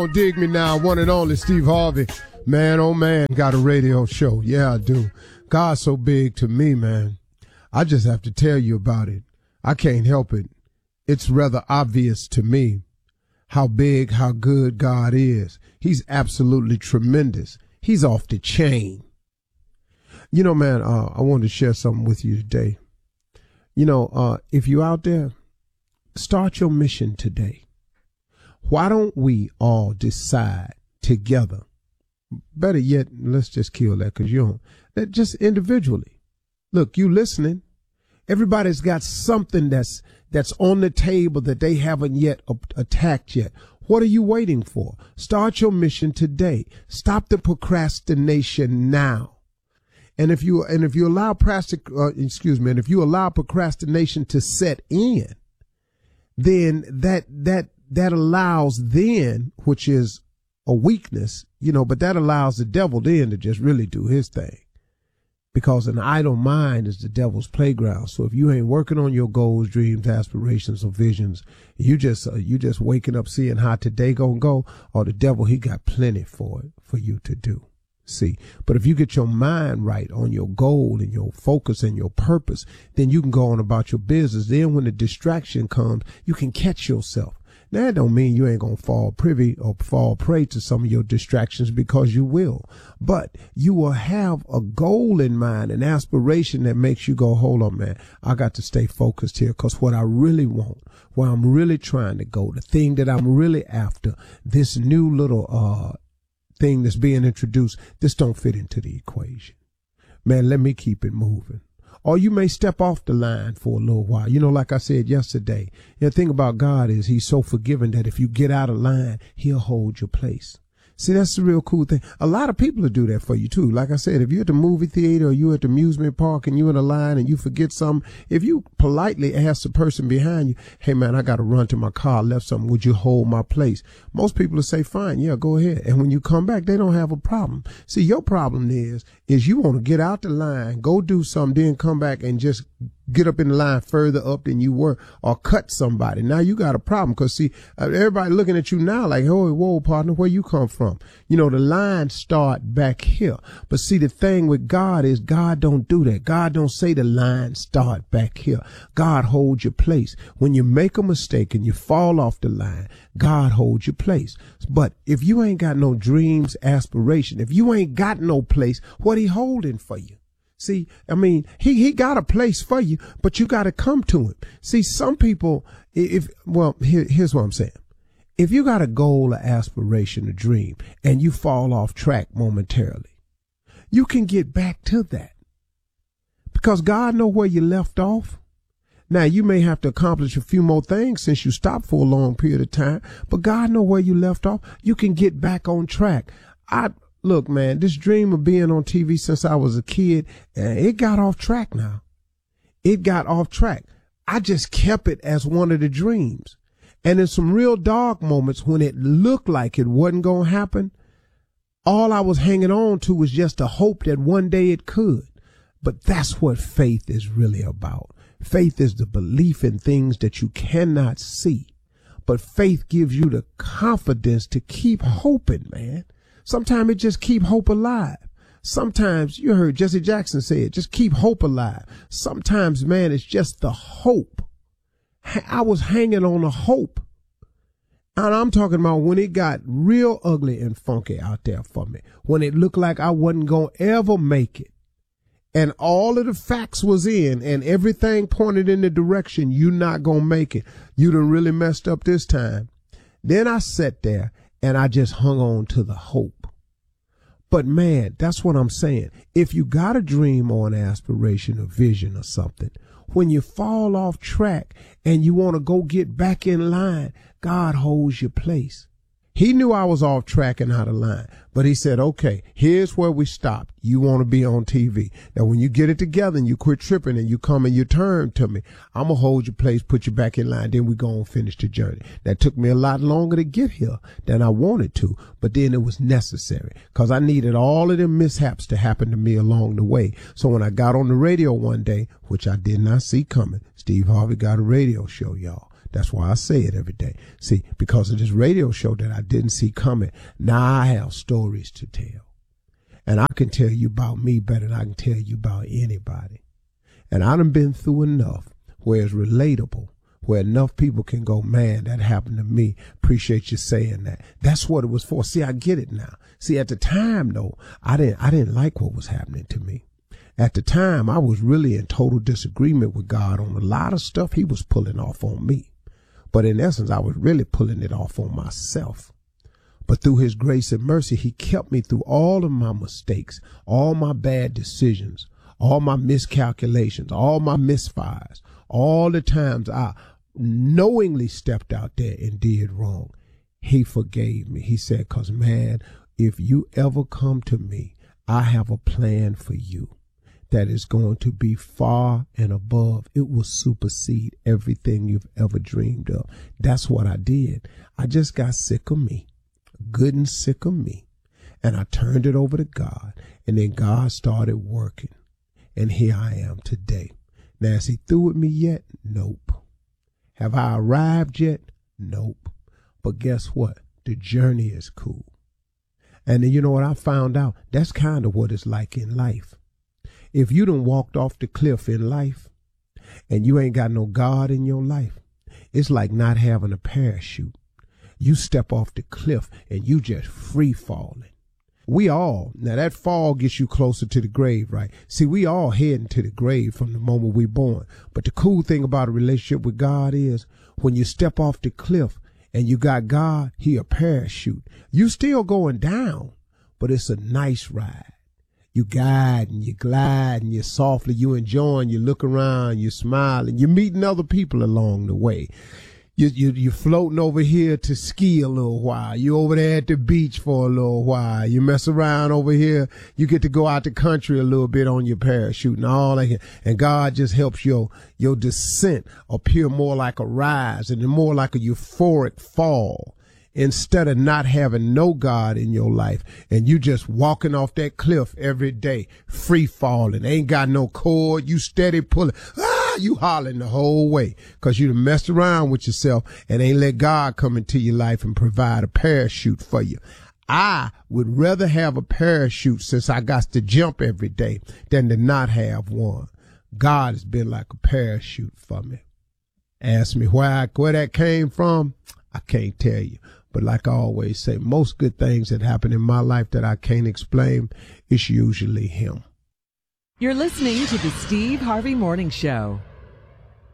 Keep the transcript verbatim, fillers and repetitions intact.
Don't dig me now, one and only Steve Harvey. Man, oh man, got a radio show. Yeah, I do. God's so big to me, man. I just have to tell you about it. I can't help it. It's rather obvious to me how big, how good God is. He's absolutely tremendous. He's off the chain. You know, man, uh, I wanted to share something with you today. You know, uh, if you're out there, start your mission today. Why don't we all decide together? Better yet, let's just kill that because you don't. That just individually. Look, you listening. Everybody's got something that's that's on the table that they haven't yet attacked yet. What are you waiting for? Start your mission today. Stop the procrastination now. And if you and if you allow plastic, uh, excuse me, and if you allow procrastination to set in, then that that that allows then, which is a weakness, you know, but that allows the devil then to just really do his thing. Because an idle mind is the devil's playground. So if you ain't working on your goals, dreams, aspirations, or visions, you just uh, you just waking up seeing how today gonna go, or the devil, he got plenty for it for you to do. See, but if you get your mind right on your goal and your focus and your purpose, then you can go on about your business. Then when the distraction comes, you can catch yourself. Now, that don't mean you ain't going to fall privy or fall prey to some of your distractions, because you will. But you will have a goal in mind, an aspiration that makes you go, hold on, man, I got to stay focused here, because what I really want, where I'm really trying to go, the thing that I'm really after, this new little uh thing that's being introduced, this don't fit into the equation. Man, let me keep it moving. Or you may step off the line for a little while. You know, like I said yesterday, the thing about God is he's so forgiving that if you get out of line, he'll hold your place. See, that's the real cool thing. A lot of people will do that for you too. Like I said, if you're at the movie theater or you're at the amusement park and you're in a line and you forget something, if you politely ask the person behind you, hey man, I got to run to my car, I left something, would you hold my place? Most people will say, fine, yeah, go ahead. And when you come back, they don't have a problem. See, your problem is, is you want to get out the line, go do something, then come back and just get up in the line further up than you were, or cut somebody. Now you got a problem, because see, everybody looking at you now like, oh, whoa, partner, where you come from? You know, the lines start back here. But see, the thing with God is God don't do that. God don't say the lines start back here. God holds your place. When you make a mistake and you fall off the line, God holds your place. But if you ain't got no dreams, aspiration, if you ain't got no place, what he holding for you? See, I mean, he, he got a place for you, but you got to come to him. See, some people, if, well, here, here's what I'm saying. If you got a goal, an aspiration, a dream, and you fall off track momentarily, you can get back to that, because God knows where you left off. Now, you may have to accomplish a few more things since you stopped for a long period of time, but God knows where you left off. You can get back on track. I, Look, man, this dream of being on T V since I was a kid, it got off track now. It got off track. I just kept it as one of the dreams. And in some real dark moments when it looked like it wasn't going to happen, all I was hanging on to was just a hope that one day it could. But that's what faith is really about. Faith is the belief in things that you cannot see. But faith gives you the confidence to keep hoping, man. Sometimes it just keep hope alive. Sometimes, you heard Jesse Jackson say it, just keep hope alive. Sometimes, man, it's just the hope. I was hanging on a hope. And I'm talking about when it got real ugly and funky out there for me, when it looked like I wasn't going to ever make it. And all of the facts was in and everything pointed in the direction you're not going to make it. You done really messed up this time. Then I sat there and I just hung on to the hope. But man, that's what I'm saying. If you got a dream or an aspiration or vision or something, when you fall off track and you want to go get back in line, God holds your place. He knew I was off track and out of line, but he said, okay, here's where we stopped. You want to be on T V. Now, when you get it together and you quit tripping and you come and you turn to me, I'm going to hold your place, put you back in line. Then we go and finish the journey. That took me a lot longer to get here than I wanted to, but then it was necessary because I needed all of them mishaps to happen to me along the way. So when I got on the radio one day, which I did not see coming, Steve Harvey got a radio show, y'all. That's why I say it every day. See, because of this radio show that I didn't see coming, now I have stories to tell. And I can tell you about me better than I can tell you about anybody. And I done been through enough where it's relatable, where enough people can go, man, that happened to me. Appreciate you saying that. That's what it was for. See, I get it now. See, at the time, though, I didn't, I didn't like what was happening to me. At the time, I was really in total disagreement with God on a lot of stuff he was pulling off on me. But in essence, I was really pulling it off on myself. But through his grace and mercy, he kept me through all of my mistakes, all my bad decisions, all my miscalculations, all my misfires, all the times I knowingly stepped out there and did wrong. He forgave me. He said, because, man, if you ever come to me, I have a plan for you that is going to be far and above. It will supersede everything you've ever dreamed of. That's what I did. I just got sick of me, good and sick of me. And I turned it over to God. And then God started working. And here I am today. Now, is he through with me yet? Nope. Have I arrived yet? Nope. But guess what? The journey is cool. And then you know what I found out? That's kind of what it's like in life. If you done walked off the cliff in life and you ain't got no God in your life, it's like not having a parachute. You step off the cliff and you just free falling. We all, now that fall gets you closer to the grave, right? See, we all heading to the grave from the moment we're born. But the cool thing about a relationship with God is when you step off the cliff and you got God, he a parachute. You still going down, but it's a nice ride. You guide and you glide and you're softly, you enjoying, you look around, you smiling, you're meeting other people along the way. You, you, you're floating over here to ski a little while. You're over there at the beach for a little while. You mess around over here. You get to go out the country a little bit on your parachute and all that. And God just helps your, your descent appear more like a rise and more like a euphoric fall. Instead of not having no God in your life and you just walking off that cliff every day, free falling, ain't got no cord, you steady pulling, ah, you hollering the whole way because you done messed around with yourself and ain't let God come into your life and provide a parachute for you. I would rather have a parachute since I got to jump every day than to not have one. God has been like a parachute for me. Ask me where, I, where that came from. I can't tell you. But like I always say, most good things that happen in my life that I can't explain, it's usually him. You're listening to the Steve Harvey Morning Show.